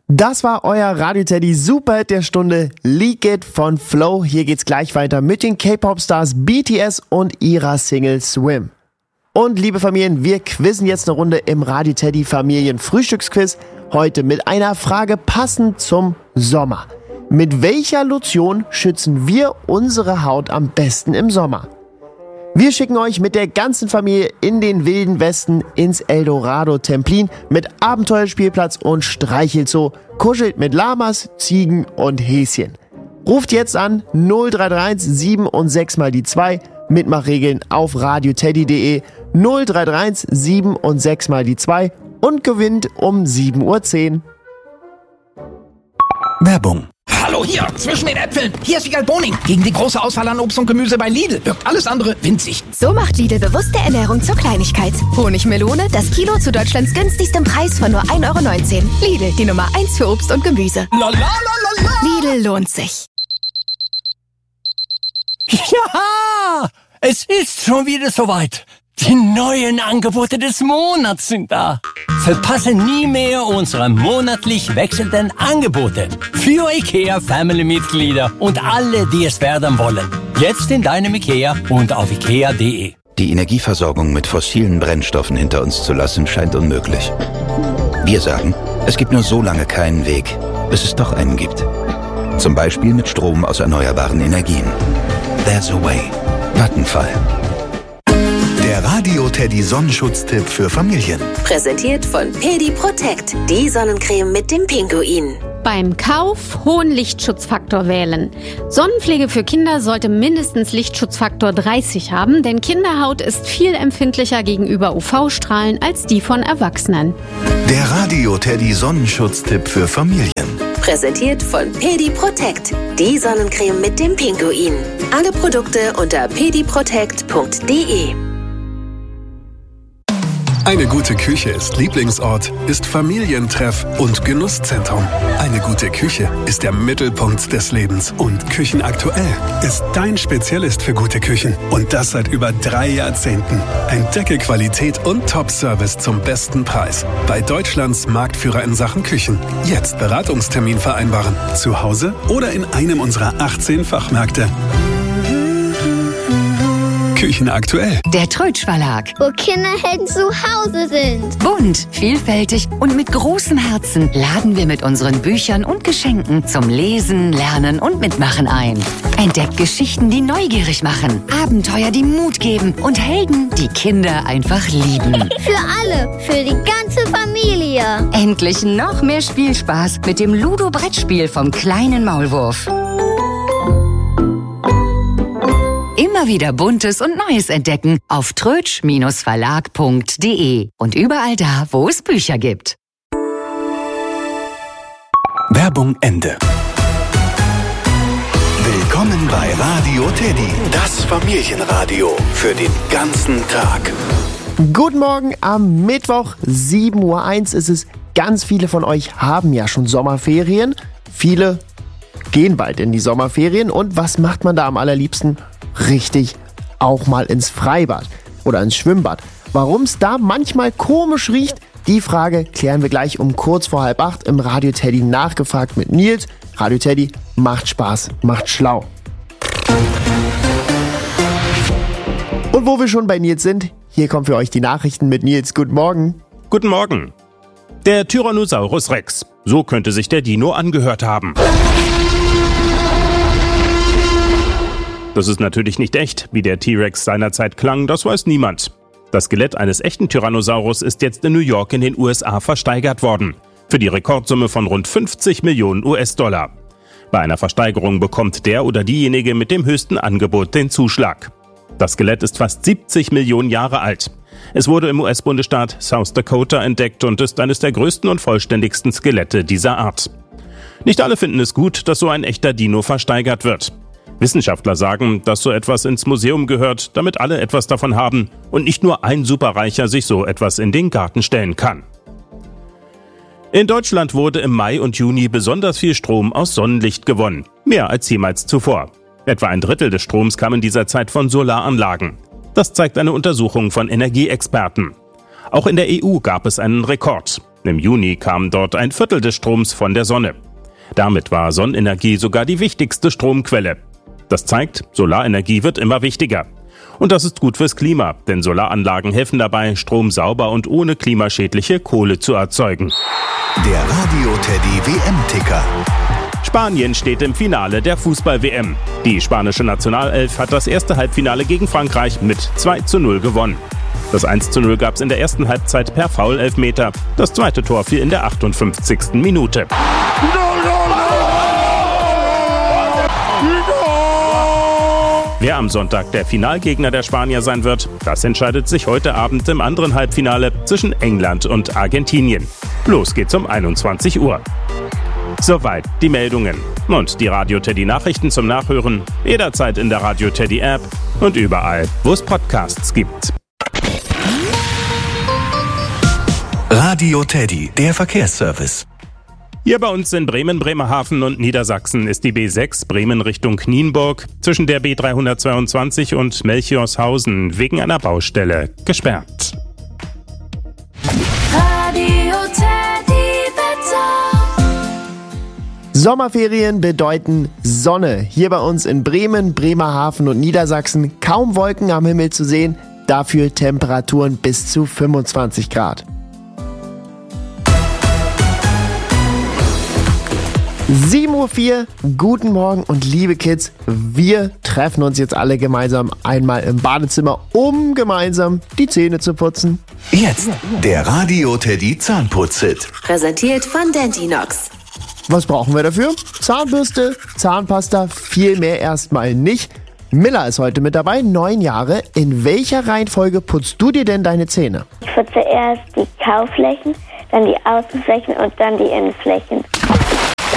Das war euer Radio Teddy Superhit der Stunde Leak It von Flow. Hier geht's gleich weiter mit den K-Pop-Stars BTS und ihrer Single Swim. Und liebe Familien, wir quizzen jetzt eine Runde im Radio Teddy Familien-Frühstücksquiz. Heute mit einer Frage passend zum Sommer. Mit welcher Lotion schützen wir unsere Haut am besten im Sommer? Wir schicken euch mit der ganzen Familie in den wilden Westen ins Eldorado Templin mit Abenteuerspielplatz und Streichelzoo, kuschelt mit Lamas, Ziegen und Häschen. Ruft jetzt an 0331 7 und 6 mal die 2, Mitmachregeln auf radioteddy.de, 0331 7 und 6 mal die 2 und gewinnt um 7:10 Uhr. Werbung. Hallo hier, zwischen den Äpfeln. Hier ist Wiegald Boning. Gegen die große Auswahl an Obst und Gemüse bei Lidl wirkt alles andere winzig. So macht Lidl bewusste Ernährung zur Kleinigkeit. Honigmelone, das Kilo zu Deutschlands günstigstem Preis von nur 1,19 €. Lidl, die Nummer 1 für Obst und Gemüse. La la la la la. Lidl lohnt sich. Ja, es ist schon wieder soweit. Die neuen Angebote des Monats sind da. Verpasse nie mehr unsere monatlich wechselnden Angebote. Für IKEA-Family-Mitglieder und alle, die es werden wollen. Jetzt in deinem IKEA und auf IKEA.de. Die Energieversorgung mit fossilen Brennstoffen hinter uns zu lassen, scheint unmöglich. Wir sagen, es gibt nur so lange keinen Weg, bis es doch einen gibt. Zum Beispiel mit Strom aus erneuerbaren Energien. There's a way. Vattenfall. Der Radio Teddy Sonnenschutztipp für Familien. Präsentiert von Pedi Protect, die Sonnencreme mit dem Pinguin. Beim Kauf hohen Lichtschutzfaktor wählen. Sonnenpflege für Kinder sollte mindestens Lichtschutzfaktor 30 haben, denn Kinderhaut ist viel empfindlicher gegenüber UV-Strahlen als die von Erwachsenen. Der Radio Teddy Sonnenschutztipp für Familien. Präsentiert von Pedi Protect, die Sonnencreme mit dem Pinguin. Alle Produkte unter pediprotect.de. Eine gute Küche ist Lieblingsort, ist Familientreff und Genusszentrum. Eine gute Küche ist der Mittelpunkt des Lebens. Und Küchenaktuell ist dein Spezialist für gute Küchen. Und das seit über 3 Jahrzehnten. Entdecke Qualität und Top-Service zum besten Preis. Bei Deutschlands Marktführer in Sachen Küchen. Jetzt Beratungstermin vereinbaren. Zu Hause oder in einem unserer 18 Fachmärkte. Küchenaktuell. Der Trötsch Verlag. Wo Kinderhelden zu Hause sind. Bunt, vielfältig und mit großem Herzen laden wir mit unseren Büchern und Geschenken zum Lesen, Lernen und Mitmachen ein. Entdeckt Geschichten, die neugierig machen, Abenteuer, die Mut geben und Helden, die Kinder einfach lieben. Für alle, für die ganze Familie. Endlich noch mehr Spielspaß mit dem Ludo-Brettspiel vom kleinen Maulwurf. Immer wieder Buntes und Neues entdecken auf trötsch-verlag.de und überall da, wo es Bücher gibt. Werbung Ende. Willkommen bei Radio Teddy, das Familienradio für den ganzen Tag. Guten Morgen am Mittwoch, 7:01 Uhr ist es. Ganz viele von euch haben ja schon Sommerferien. Viele gehen bald in die Sommerferien. Und was macht man da am allerliebsten? Richtig, auch mal ins Freibad oder ins Schwimmbad. Warum es da manchmal komisch riecht, die Frage klären wir gleich um kurz vor 7:30 im Radio Teddy nachgefragt mit Nils. Radio Teddy macht Spaß, macht schlau. Und wo wir schon bei Nils sind, hier kommen für euch die Nachrichten mit Nils. Guten Morgen. Guten Morgen. Der Tyrannosaurus Rex. So könnte sich der Dino angehört haben. Das ist natürlich nicht echt. Wie der T-Rex seinerzeit klang, das weiß niemand. Das Skelett eines echten Tyrannosaurus ist jetzt in New York in den USA versteigert worden. Für die Rekordsumme von rund 50 Millionen US-Dollar. Bei einer Versteigerung bekommt der oder diejenige mit dem höchsten Angebot den Zuschlag. Das Skelett ist fast 70 Millionen Jahre alt. Es wurde im US-Bundesstaat South Dakota entdeckt und ist eines der größten und vollständigsten Skelette dieser Art. Nicht alle finden es gut, dass so ein echter Dino versteigert wird. Wissenschaftler sagen, dass so etwas ins Museum gehört, damit alle etwas davon haben und nicht nur ein Superreicher sich so etwas in den Garten stellen kann. In Deutschland wurde im Mai und Juni besonders viel Strom aus Sonnenlicht gewonnen, mehr als jemals zuvor. Etwa ein Drittel des Stroms kam in dieser Zeit von Solaranlagen. Das zeigt eine Untersuchung von Energieexperten. Auch in der EU gab es einen Rekord. Im Juni kam dort 1/4 des Stroms von der Sonne. Damit war Sonnenenergie sogar die wichtigste Stromquelle. Das zeigt, Solarenergie wird immer wichtiger. Und das ist gut fürs Klima, denn Solaranlagen helfen dabei, Strom sauber und ohne klimaschädliche Kohle zu erzeugen. Der Radio Teddy WM-Ticker. Spanien steht im Finale der Fußball-WM. Die spanische Nationalelf hat das erste Halbfinale gegen Frankreich mit 2:0 gewonnen. Das 1:0 gab es in der ersten Halbzeit per Foul-Elfmeter. Das zweite Tor fiel in der 58. Minute. Wer am Sonntag der Finalgegner der Spanier sein wird, das entscheidet sich heute Abend im anderen Halbfinale zwischen England und Argentinien. Los geht's um 21 Uhr. Soweit die Meldungen. Und die Radio Teddy Nachrichten zum Nachhören jederzeit in der Radio Teddy App und überall, wo es Podcasts gibt. Radio Teddy, der Verkehrsservice. Hier bei uns in Bremen, Bremerhaven und Niedersachsen ist die B6 Bremen Richtung Nienburg zwischen der B322 und Melchiorshausen wegen einer Baustelle gesperrt. Radio Teddy Wetter. Sommerferien bedeuten Sonne. Hier bei uns in Bremen, Bremerhaven und Niedersachsen kaum Wolken am Himmel zu sehen, dafür Temperaturen bis zu 25 Grad. 7:04 Uhr, guten Morgen und liebe Kids, wir treffen uns jetzt alle gemeinsam einmal im Badezimmer, um gemeinsam die Zähne zu putzen. Jetzt der Radio Teddy Zahnputz-Hit. Präsentiert von Dentinox. Was brauchen wir dafür? Zahnbürste, Zahnpasta, viel mehr erstmal nicht. Miller ist heute mit dabei, 9 Jahre. In welcher Reihenfolge putzt du dir denn deine Zähne? Ich putze erst die Kauflächen, dann die Außenflächen und dann die Innenflächen.